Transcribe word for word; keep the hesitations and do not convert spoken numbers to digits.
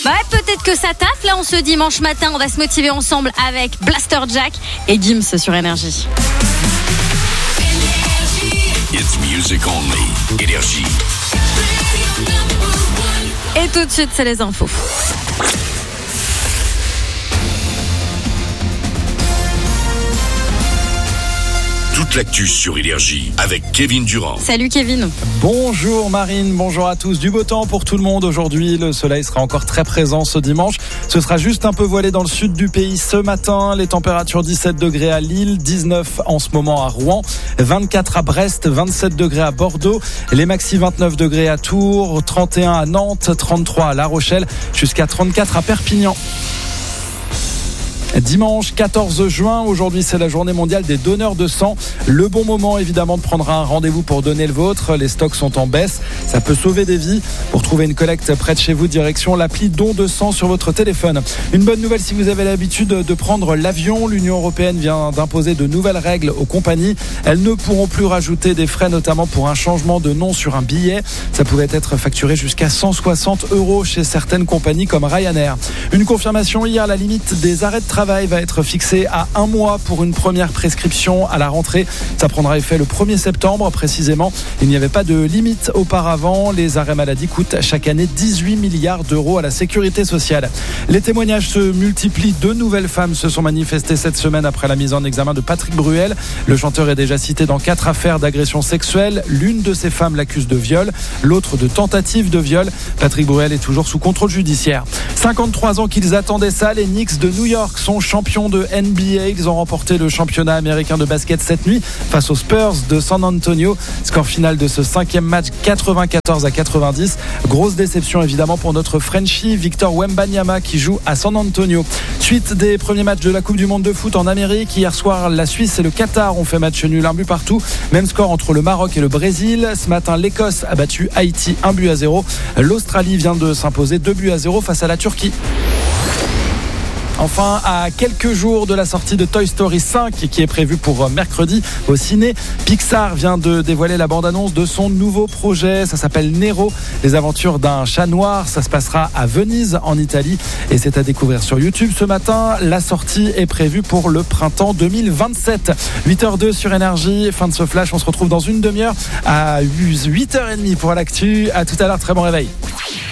Bah peut-être que ça taffe là en ce dimanche matin. On va se motiver ensemble avec Blaster Jack et Gims sur Énergie. It's music only. Énergie. Et tout de suite, c'est les infos. Toute l'actu sur Énergie avec Kevin Durand. Salut Kevin. Bonjour Marine, bonjour à tous. Du beau temps pour tout le monde aujourd'hui. Le soleil sera encore très présent ce dimanche. Ce sera juste un peu voilé dans le sud du pays ce matin. Les températures dix-sept degrés à Lille, dix-neuf en ce moment à Rouen, vingt-quatre à Brest, vingt-sept degrés à Bordeaux. Les maxi vingt-neuf degrés à Tours, trente et un à Nantes, trente-trois à La Rochelle, jusqu'à trente-quatre à Perpignan. Dimanche quatorze juin, aujourd'hui c'est la journée mondiale des donneurs de sang. Le bon moment évidemment de prendre un rendez-vous pour donner le vôtre. Les stocks sont en baisse, ça peut sauver des vies. Pour trouver une collecte près de chez vous, direction l'appli don de sang sur votre téléphone. Une bonne nouvelle si vous avez l'habitude de prendre l'avion. L'Union européenne vient d'imposer de nouvelles règles aux compagnies. Elles ne pourront plus rajouter des frais, notamment pour un changement de nom sur un billet. Ça pourrait être facturé jusqu'à cent soixante euros chez certaines compagnies comme Ryanair. Une confirmation hier, la limite des arrêts de travail va être fixé à un mois pour une première prescription à la rentrée. Ça prendra effet le premier septembre précisément. Il n'y avait pas de limite auparavant. Les arrêts maladie coûtent chaque année dix-huit milliards d'euros à la sécurité sociale. Les témoignages se multiplient. Deux nouvelles femmes se sont manifestées cette semaine après la mise en examen de Patrick Bruel. Le chanteur est déjà cité dans quatre affaires d'agression sexuelle. L'une de ces femmes l'accuse de viol, l'autre de tentative de viol. Patrick Bruel est toujours sous contrôle judiciaire. cinquante-trois ans qu'ils attendaient ça, les Knicks de New York sont champions de N B A. Ils ont remporté le championnat américain de basket cette nuit face aux Spurs de San Antonio. Score final de ce cinquième match, quatre-vingt-quatorze à quatre-vingt-dix. Grosse déception évidemment pour notre Frenchie Victor Wembanyama qui joue à San Antonio. Suite des premiers matchs de la Coupe du Monde de foot en Amérique. Hier soir, la Suisse et le Qatar ont fait match nul, un but partout. Même score entre le Maroc et le Brésil. Ce matin, l'Écosse a battu Haïti un but à zéro. L'Australie vient de s'imposer deux buts à zéro face à la Turquie. Enfin, à quelques jours de la sortie de Toy Story cinq qui est prévue pour mercredi au ciné, Pixar vient de dévoiler la bande-annonce de son nouveau projet. Ça s'appelle Nero, les aventures d'un chat noir. Ça se passera à Venise en Italie et c'est à découvrir sur YouTube ce matin. La sortie est prévue pour le printemps deux mille vingt-sept. huit heures deux sur Énergie. Fin de ce flash, on se retrouve dans une demi-heure à huit heures trente pour l'actu. À tout à l'heure, très bon réveil.